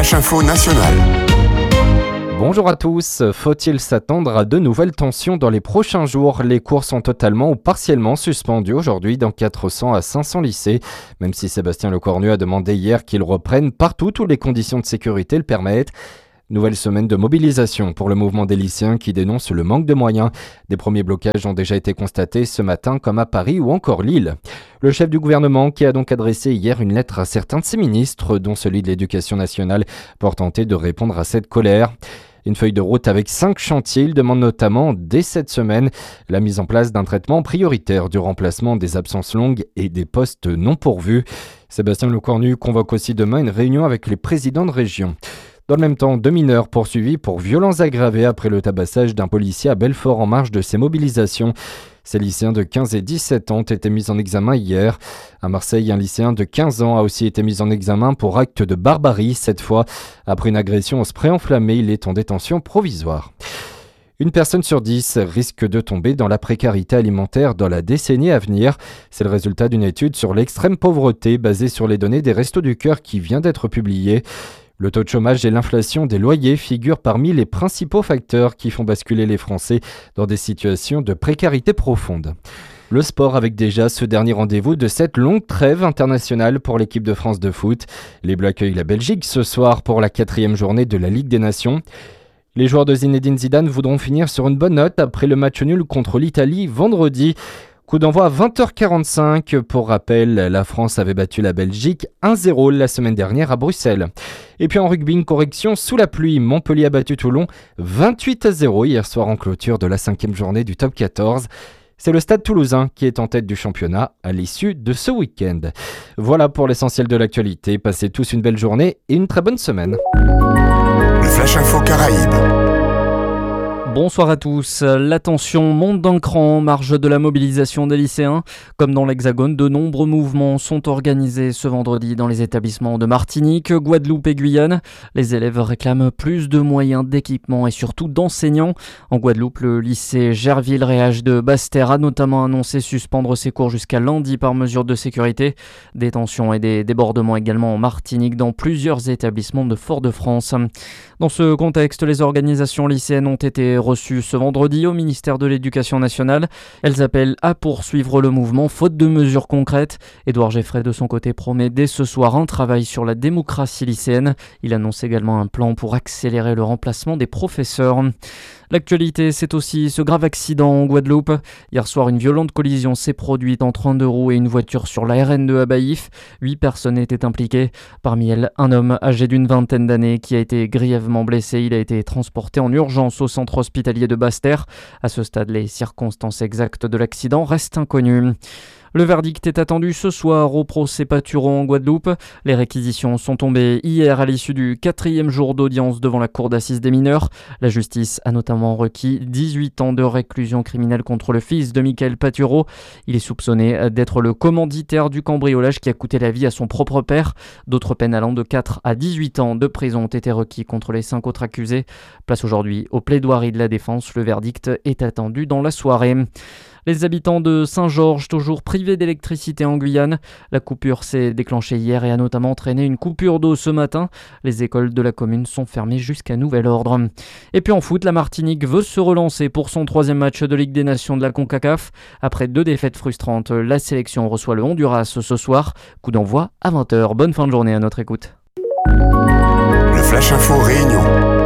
Flash Info National. Bonjour à tous, faut-il s'attendre à de nouvelles tensions dans les prochains jours? Les cours sont totalement ou partiellement suspendus aujourd'hui dans 400 à 500 lycées, même si Sébastien Lecornu a demandé hier qu'ils reprennent partout où les conditions de sécurité le permettent. Nouvelle semaine de mobilisation pour le mouvement des lycéens qui dénonce le manque de moyens. Des premiers blocages ont déjà été constatés ce matin comme à Paris ou encore Lille. Le chef du gouvernement qui a donc adressé hier une lettre à certains de ses ministres, dont celui de l'Éducation nationale, pour tenter de répondre à cette colère. Une feuille de route avec 5 chantiers. Il demande notamment, dès cette semaine, la mise en place d'un traitement prioritaire du remplacement des absences longues et des postes non pourvus. Sébastien Lecornu convoque aussi demain une réunion avec les présidents de région. Dans le même temps, 2 mineurs poursuivis pour violences aggravées après le tabassage d'un policier à Belfort en marge de ces mobilisations. Ces lycéens de 15 et 17 ans ont été mis en examen hier. À Marseille, un lycéen de 15 ans a aussi été mis en examen pour acte de barbarie. Cette fois, après une agression au spray enflammé, il est en détention provisoire. Une personne sur 10 risque de tomber dans la précarité alimentaire dans la décennie à venir. C'est le résultat d'une étude sur l'extrême pauvreté basée sur les données des Restos du Cœur qui vient d'être publiée. Le taux de chômage et l'inflation des loyers figurent parmi les principaux facteurs qui font basculer les Français dans des situations de précarité profonde. Le sport avec déjà ce dernier rendez-vous de cette longue trêve internationale pour l'équipe de France de foot. Les Bleus accueillent la Belgique ce soir pour la 4e journée de la Ligue des Nations. Les joueurs de Zinedine Zidane voudront finir sur une bonne note après le match nul contre l'Italie vendredi. Coup d'envoi à 20h45. Pour rappel, la France avait battu la Belgique 1-0 la semaine dernière à Bruxelles. Et puis en rugby, une correction sous la pluie. Montpellier a battu Toulon 28-0 hier soir en clôture de la 5e journée du top 14. C'est le Stade Toulousain qui est en tête du championnat à l'issue de ce week-end. Voilà pour l'essentiel de l'actualité. Passez tous une belle journée et une très bonne semaine. Le Flash Info Caraïbes. Bonsoir à tous. La tension monte d'un cran en marge de la mobilisation des lycéens. Comme dans l'Hexagone, de nombreux mouvements sont organisés ce vendredi dans les établissements de Martinique, Guadeloupe et Guyane. Les élèves réclament plus de moyens, d'équipement et surtout d'enseignants. En Guadeloupe, le lycée Gerville-Réage de Basse-Terre a notamment annoncé suspendre ses cours jusqu'à lundi par mesure de sécurité. Des tensions et des débordements également en Martinique dans plusieurs établissements de Fort-de-France. Dans ce contexte, les organisations lycéennes ont été reçues ce vendredi au ministère de l'Éducation nationale. Elles appellent à poursuivre le mouvement faute de mesures concrètes. Édouard Geffray de son côté promet dès ce soir un travail sur la démocratie lycéenne. Il annonce également un plan pour accélérer le remplacement des professeurs. L'actualité, c'est aussi ce grave accident en Guadeloupe. Hier soir, une violente collision s'est produite entre un 2 roues et une voiture sur la RN2 à Baïf. 8 personnes étaient impliquées. Parmi elles, un homme âgé d'une vingtaine d'années qui a été grièvement blessé. Il a été transporté en urgence au centre hospitalier de Basse-Terre. À ce stade, les circonstances exactes de l'accident restent inconnues. Le verdict est attendu ce soir au procès Patureau en Guadeloupe. Les réquisitions sont tombées hier à l'issue du 4e jour d'audience devant la cour d'assises des mineurs. La justice a notamment requis 18 ans de réclusion criminelle contre le fils de Michael Patureau. Il est soupçonné d'être le commanditaire du cambriolage qui a coûté la vie à son propre père. D'autres peines allant de 4 à 18 ans de prison ont été requis contre les 5 autres accusés. Place aujourd'hui aux plaidoiries de la défense. Le verdict est attendu dans la soirée. Les habitants de Saint-Georges, toujours privés d'électricité en Guyane. La coupure s'est déclenchée hier et a notamment entraîné une coupure d'eau ce matin. Les écoles de la commune sont fermées jusqu'à nouvel ordre. Et puis en foot, la Martinique veut se relancer pour son 3e match de Ligue des Nations de la CONCACAF. Après 2 défaites frustrantes, la sélection reçoit le Honduras ce soir. Coup d'envoi à 20h. Bonne fin de journée à notre écoute. Le Flash Info Réunion.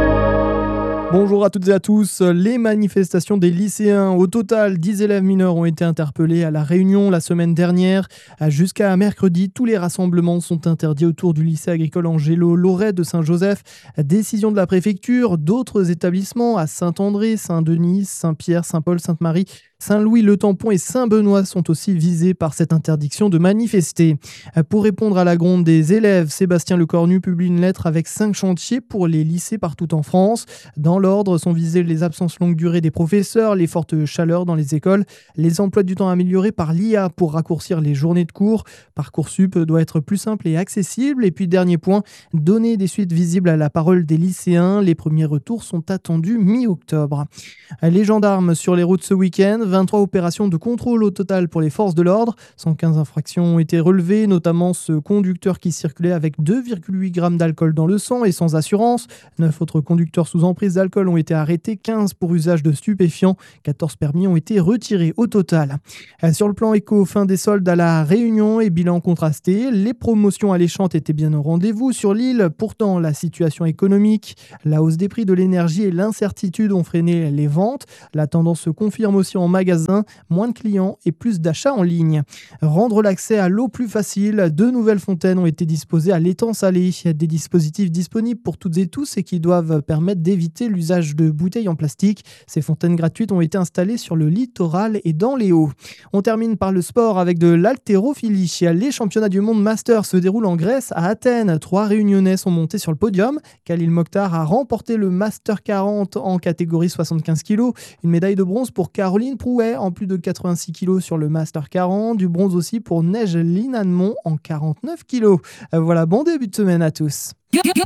Bonjour à toutes et à tous. Les manifestations des lycéens. Au total, 10 élèves mineurs ont été interpellés à La Réunion la semaine dernière. Jusqu'à mercredi, tous les rassemblements sont interdits autour du lycée agricole Angélo-Loret de Saint-Joseph. Décision de la préfecture. D'autres établissements à Saint-André, Saint-Denis, Saint-Pierre, Saint-Paul, Sainte-Marie, Saint-Louis-le-Tampon et Saint-Benoît sont aussi visés par cette interdiction de manifester. Pour répondre à la gronde des élèves, Sébastien Lecornu publie une lettre avec 5 chantiers pour les lycées partout en France. Dans l'ordre sont visées les absences longue durée des professeurs, les fortes chaleurs dans les écoles, les emplois du temps améliorés par l'IA pour raccourcir les journées de cours. Parcoursup doit être plus simple et accessible. Et puis dernier point, donner des suites visibles à la parole des lycéens. Les premiers retours sont attendus mi-octobre. Les gendarmes sur les routes ce week-end. 23 opérations de contrôle au total pour les forces de l'ordre. 115 infractions ont été relevées, notamment ce conducteur qui circulait avec 2,8 grammes d'alcool dans le sang et sans assurance. 9 autres conducteurs sous emprise d'alcool ont été arrêtés, 15 pour usage de stupéfiants. 14 permis ont été retirés au total. Sur le plan éco, fin des soldes à La Réunion et bilan contrasté. Les promotions alléchantes étaient bien au rendez-vous sur l'île. Pourtant, la situation économique, la hausse des prix de l'énergie et l'incertitude ont freiné les ventes. La tendance se confirme aussi en magasin, moins de clients et plus d'achats en ligne. Rendre l'accès à l'eau plus facile, 2 nouvelles fontaines ont été disposées à l'étang salé. Des dispositifs disponibles pour toutes et tous et qui doivent permettre d'éviter l'usage de bouteilles en plastique. Ces fontaines gratuites ont été installées sur le littoral et dans les Hauts. On termine par le sport avec de l'haltérophilie. Les championnats du monde master se déroulent en Grèce, à Athènes. 3 Réunionnais sont montés sur le podium. Khalil Mokhtar a remporté le Master 40 en catégorie 75 kg. Une médaille de bronze pour Caroline Prouet en plus de 86 kg sur le Master 40. Du bronze aussi pour Neige Linanmont en 49 kg. Voilà, bon début de semaine à tous.